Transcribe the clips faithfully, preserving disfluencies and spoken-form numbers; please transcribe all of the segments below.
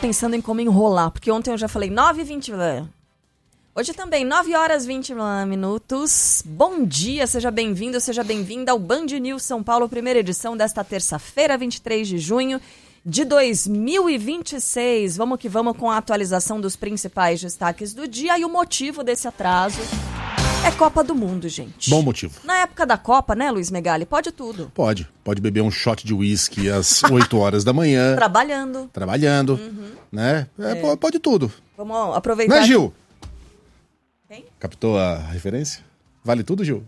pensando em como enrolar, porque ontem eu já falei nove e vinte. Hoje também, nove horas e vinte minutos. Bom dia, seja bem-vindo, seja bem-vinda ao Band News São Paulo, primeira edição desta terça-feira, vinte e três de junho de dois mil e vinte e seis. Vamos que vamos com a atualização dos principais destaques do dia e o motivo desse atraso é Copa do Mundo, gente. Bom motivo. Na época da Copa, né, Luiz Megali? Pode tudo. Pode. Pode beber um shot de uísque às oito horas da manhã. Trabalhando. Trabalhando, Uhum. né? É, É. Pode tudo. Vamos aproveitar. Não é, Gil? Quem? Captou a referência? Vale tudo, Gil?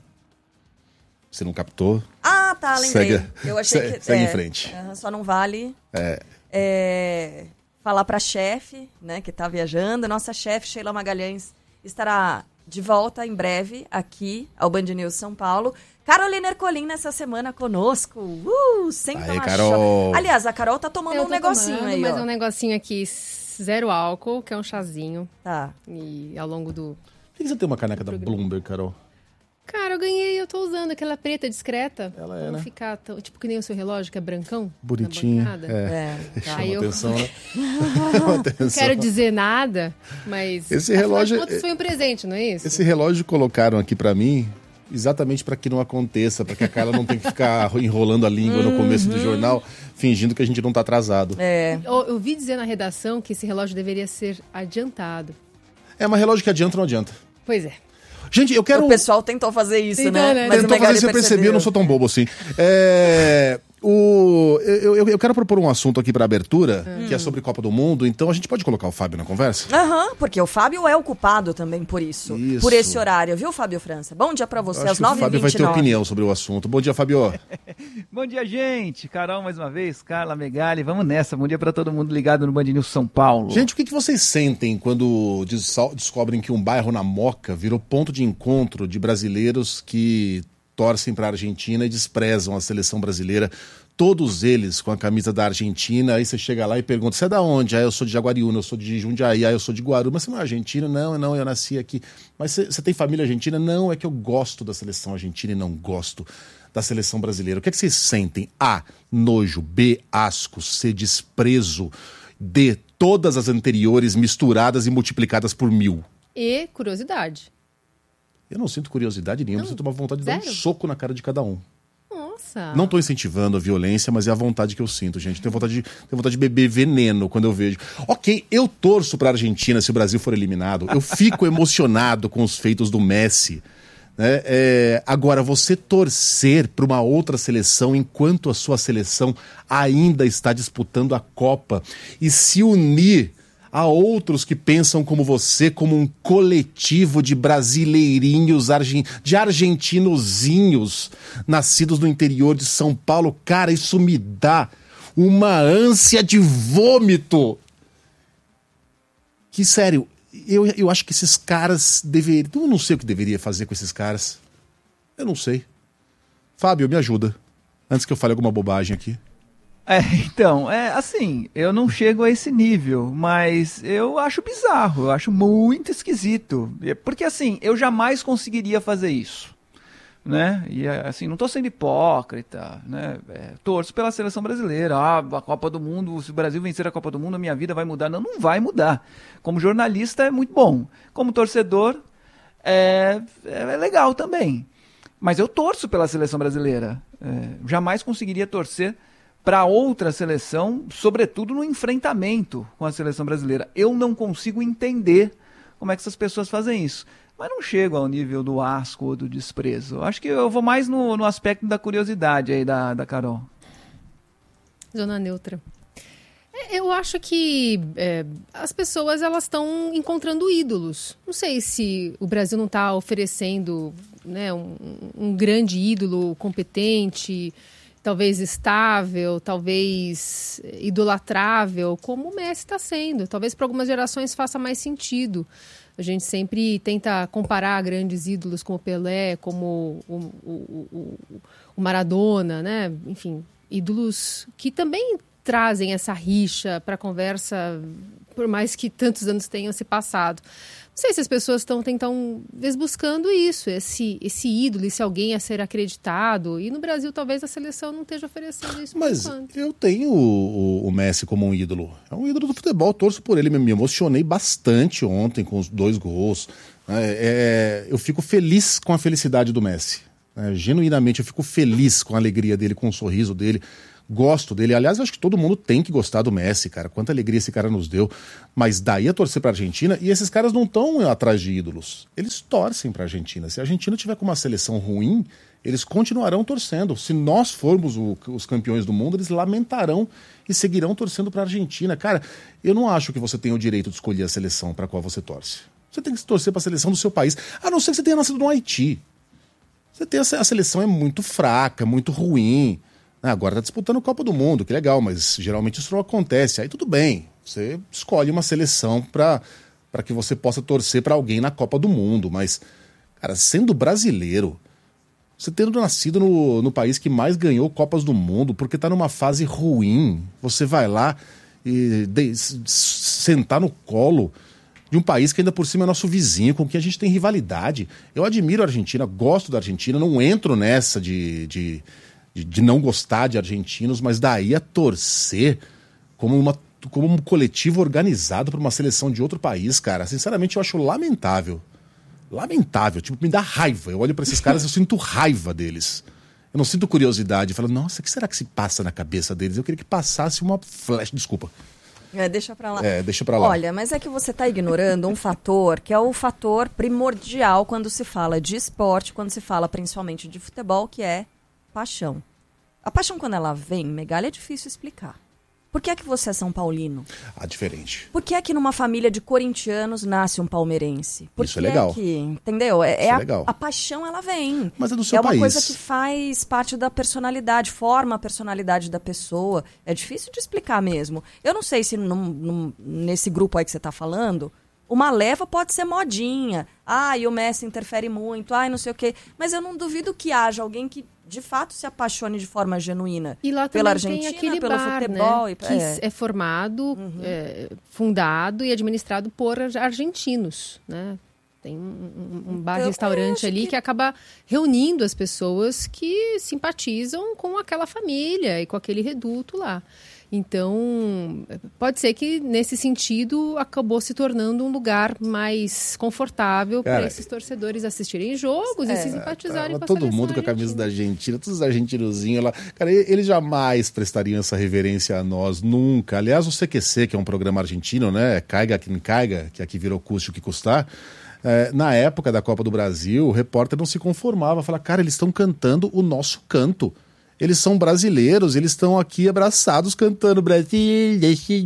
Você não captou? Ah, tá, lembrei. Segue, Eu achei segue, que... segue é, em frente. uh, só não vale... É. É, falar pra chefe, né, que tá viajando. Nossa chefe, Sheila Magalhães, estará de volta em breve aqui ao Band News São Paulo. Carolina Ercolim nessa semana conosco. Uh, senta Aê, na Carol. cho- Aliás, a Carol tá tomando Eu um tô negocinho tomando, aí, mas ó. é um negocinho aqui, zero álcool, que é um chazinho. Tá. E ao longo do... Por que você tem uma caneca da Bloomberg, Carol? Cara, eu ganhei, eu tô usando aquela preta discreta. Ela é, pra não né? ficar tão... Tipo que nem o seu relógio, que é brancão. Bonitinho. na bancada. É. É, tá. Chama Aí eu- atenção, né? Chama atenção. Não quero dizer nada, mas... Esse afinal relógio- de contas, foi um presente, não é isso? Esse relógio colocaram aqui pra mim exatamente pra que não aconteça, pra que a Carla não tenha que ficar enrolando a língua no começo do jornal, fingindo que a gente não tá atrasado. É. Eu, eu vi dizer na redação que esse relógio deveria ser adiantado. É, mas relógio que adianta ou não adianta. Pois é. Gente, eu quero... O pessoal tentou fazer isso, Então, né? né? Mas o Tentou Megali fazer, você perceber, percebeu. eu não sou tão bobo assim. É, o, eu, eu, eu quero propor um assunto aqui para abertura, Hum. que é sobre Copa do Mundo, então a gente pode colocar o Fábio na conversa? Aham, porque o Fábio é o culpado também por isso. Isso. Por esse horário, viu, Fábio França? Bom dia pra você, Eu acho às que o nove e Fábio vai vinte e ter nove. opinião sobre o assunto. Bom dia, Fábio. Bom dia, gente. Carol, mais uma vez. Carla Megali. Vamos nessa. Bom dia para todo mundo ligado no Band News São Paulo. Gente, o que, que vocês sentem quando des- descobrem que um bairro na Moca virou ponto de encontro de brasileiros que torcem para a Argentina e desprezam a seleção brasileira? Todos eles com a camisa da Argentina, aí você chega lá e pergunta, você é da onde? Ah, eu sou de Jaguariúna, eu sou de Jundiaí, ah, eu sou de Guarulhos. Mas você não é argentino? Não, não, eu nasci aqui. Mas você, você tem família argentina? Não, é que eu gosto da seleção argentina e não gosto da seleção brasileira. O que é que vocês sentem? A, nojo. B, asco. C, desprezo. D, todas as anteriores misturadas e multiplicadas por mil. E curiosidade. Eu não sinto curiosidade nenhuma, eu Não, sinto uma vontade de dar um zero? soco na cara de cada um. Nossa. Não estou incentivando a violência, mas é a vontade que eu sinto, gente. Tenho vontade de, tenho vontade de beber veneno quando eu vejo. Ok, eu torço para a Argentina se o Brasil for eliminado. Eu fico emocionado com os feitos do Messi. Né? É, agora, você torcer para uma outra seleção enquanto a sua seleção ainda está disputando a Copa e se unir a outros que pensam como você, como um coletivo de brasileirinhos, argen- de argentinozinhos, nascidos no interior de São Paulo. Cara, isso me dá uma ânsia de vômito. Que, sério, eu, eu acho que esses caras deveriam... Eu não sei o que deveria fazer com esses caras. Eu não sei. Fábio, me ajuda. Antes que eu fale alguma bobagem aqui. É, então, é assim, eu não chego a esse nível, mas eu acho bizarro, eu acho muito esquisito. É, Porque assim, eu jamais conseguiria fazer isso, né? E assim, não tô sendo hipócrita, né? É, torço pela seleção brasileira. Ah, a Copa do Mundo, se o Brasil vencer a Copa do Mundo, a minha vida vai mudar. Não, não vai mudar. Como jornalista é muito bom. Como torcedor é, é legal também. Mas eu torço pela seleção brasileira. É, jamais conseguiria torcer para outra seleção, sobretudo no enfrentamento com a seleção brasileira. Eu não consigo entender como é que essas pessoas fazem isso. Mas não chego ao nível do asco ou do desprezo. Acho que eu vou mais no, no aspecto da curiosidade aí da, da Carol. Zona neutra. É, Eu acho que é, as pessoas elas estão encontrando ídolos. Não sei se o Brasil não está oferecendo, né, um, um grande ídolo competente, talvez estável, talvez idolatrável, como o Messi está sendo. Talvez para algumas gerações faça mais sentido. A gente sempre tenta comparar grandes ídolos como o Pelé, como o, o, o, o Maradona, né? Enfim, ídolos que também trazem essa rixa para a conversa, por mais que tantos anos tenham se passado. Não sei se as pessoas estão tentando, talvez, buscando isso, esse, esse ídolo, esse alguém a ser acreditado. E no Brasil, talvez a seleção não esteja oferecendo isso. Mas eu tenho o, o, o Messi como um ídolo. É um ídolo do futebol, torço por ele. Me emocionei bastante ontem com os dois gols. É, é, eu fico feliz com a felicidade do Messi. É, genuinamente, eu fico feliz com a alegria dele, com o sorriso dele. Gosto dele. Aliás, eu acho que todo mundo tem que gostar do Messi, cara. Quanta alegria esse cara nos deu. Mas daí a torcer pra Argentina, e esses caras não estão atrás de ídolos. Eles torcem pra Argentina. Se a Argentina tiver com uma seleção ruim, eles continuarão torcendo. Se nós formos o, os campeões do mundo, eles lamentarão e seguirão torcendo pra Argentina. Cara, eu não acho que você tem o direito de escolher a seleção pra qual você torce. Você tem que torcer pra seleção do seu país. A não ser que você tenha nascido no Haiti. Você tem a, a seleção é muito fraca, muito ruim. Agora tá disputando a Copa do Mundo, que legal, mas geralmente isso não acontece. Aí tudo bem, você escolhe uma seleção para para que você possa torcer para alguém na Copa do Mundo. Mas, cara, sendo brasileiro, você tendo nascido no, no país que mais ganhou Copas do Mundo, porque tá numa fase ruim, você vai lá e de, sentar no colo de um país que ainda por cima é nosso vizinho, com quem a gente tem rivalidade. Eu admiro a Argentina, gosto da Argentina, não entro nessa de... de De, de não gostar de argentinos, mas daí a torcer como, uma, como um coletivo organizado por uma seleção de outro país, cara. Sinceramente, eu acho lamentável. Lamentável. Tipo, me dá raiva. Eu olho pra esses caras e eu sinto raiva deles. Eu não sinto curiosidade. Eu falo, nossa, o que será que se passa na cabeça deles? Eu queria que passasse uma flash. Desculpa. É, deixa pra lá. É, deixa pra lá. Olha, mas é que você tá ignorando um fator que é o fator primordial quando se fala de esporte, quando se fala principalmente de futebol, que é paixão. A paixão, quando ela vem, Megali, é difícil explicar. Por que é que você é São Paulino? Ah, diferente. Por que é que numa família de corintianos nasce um palmeirense? Por Isso é que legal. É que, entendeu? É, Isso é é a, legal. a paixão, ela vem. Mas é do seu É uma país. coisa que faz parte da personalidade, forma a personalidade da pessoa. É difícil de explicar mesmo. Eu não sei se num, num, nesse grupo aí que você tá falando, uma leva pode ser modinha. Ah, e o Messi interfere muito. Ai, não sei o quê. Mas eu não duvido que haja alguém que de fato se apaixone de forma genuína e lá pela também Argentina, tem aquele pelo bar, futebol. Né, e, que é, é formado, uhum. é, fundado e administrado por argentinos, né? Tem um, um bar-restaurante ali que... que acaba reunindo as pessoas que simpatizam com aquela família e com aquele reduto lá. Então, pode ser que, nesse sentido, acabou se tornando um lugar mais confortável para esses torcedores assistirem jogos é, e se simpatizarem tá, com a todo mundo com a camisa da Argentina, todos os argentinozinhos lá. Cara, eles jamais prestariam essa reverência a nós, nunca. Aliás, o C Q C, que é um programa argentino, né? Caiga quem caiga, que aqui virou custe o que custar. É, na época da Copa do Brasil, o repórter não se conformava. Falava, cara, eles estão cantando o nosso canto. Eles são brasileiros, eles estão aqui abraçados cantando Brasil.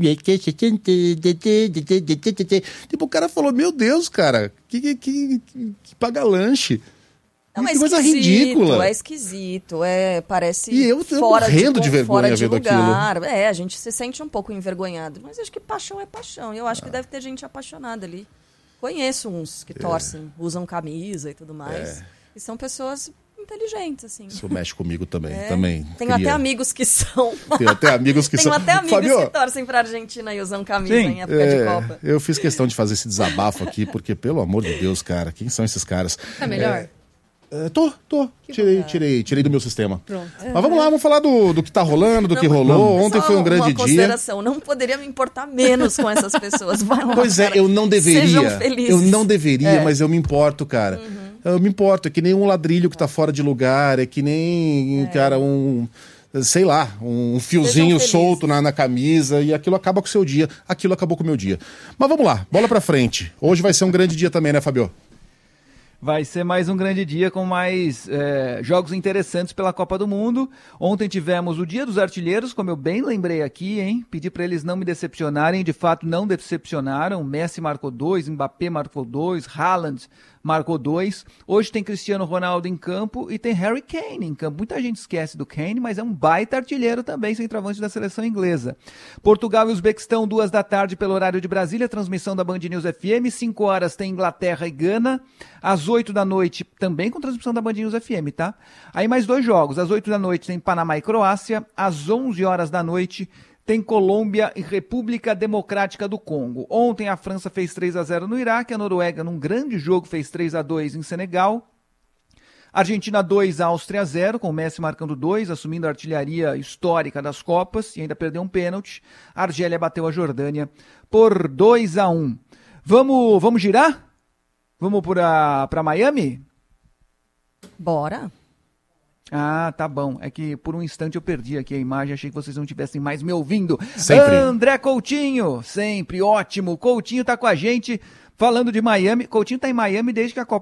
Tipo, o cara falou, meu Deus, cara, que, que, que, que paga lanche. Não, que é coisa ridícula. É esquisito, é, parece e eu fora morrendo de, de vergonha fora de vendo lugar. aquilo. É, a gente se sente um pouco envergonhado. Mas acho que paixão é paixão. E eu acho ah. que deve ter gente apaixonada ali. Conheço uns que torcem, é. usam camisa e tudo mais. É. E são pessoas inteligentes, assim. Isso mexe comigo também. É. também Tenho queria... até amigos que são. Tenho até amigos que Tenho são. até amigos Fabio, que torcem pra Argentina e usam camisa sim, em época é, de Copa. Eu fiz questão de fazer esse desabafo aqui, porque, pelo amor de Deus, cara, quem são esses caras? Tá melhor? É, é, tô, tô. Tirei, tirei, tirei do meu sistema. Pronto. Mas vamos lá, vamos falar do, do que tá rolando, do não, que rolou. Ontem foi um grande uma dia. Consideração, não poderia me importar menos com essas pessoas. Vai lá, pois cara. é, eu não deveria. Sejam felizes. Eu não deveria, é. mas eu me importo, cara. Uhum. Eu me importo, é que nem um ladrilho que tá fora de lugar, é que nem, é. cara, um... sei lá, um fiozinho solto na, na camisa e aquilo acaba com o seu dia. Aquilo acabou com o meu dia. Mas vamos lá, bola pra frente. Hoje vai ser um grande dia também, né, Fabio? Vai ser mais um grande dia com mais é, jogos interessantes pela Copa do Mundo. Ontem tivemos o Dia dos Artilheiros, como eu bem lembrei aqui, hein? Pedi para eles não me decepcionarem, de fato não decepcionaram. Messi marcou dois, Mbappé marcou dois, Haaland marcou dois. Hoje tem Cristiano Ronaldo em campo e tem Harry Kane em campo. Muita gente esquece do Kane, mas é um baita artilheiro também, centroavante da seleção inglesa. Portugal e Uzbequistão, duas da tarde pelo horário de Brasília, transmissão da Band News F M. Cinco horas tem Inglaterra e Gana. Às oito da noite, também com transmissão da Band News F M, tá? Aí mais dois jogos. Às oito da noite tem Panamá e Croácia. Às onze horas da noite tem Colômbia e República Democrática do Congo. Ontem a França fez três a zero no Iraque, a Noruega num grande jogo fez três a dois em Senegal. Argentina dois, Áustria zero, com o Messi marcando dois, assumindo a artilharia histórica das Copas e ainda perdeu um pênalti. A Argélia bateu a Jordânia por dois a um. Vamos, vamos girar? Vamos para Miami? Bora. Ah, tá bom. É que por um instante eu perdi aqui a imagem, achei que vocês não estivessem mais me ouvindo. Sempre. André Coutinho, sempre ótimo. Coutinho tá com a gente falando de Miami. Coutinho tá em Miami desde que a Copa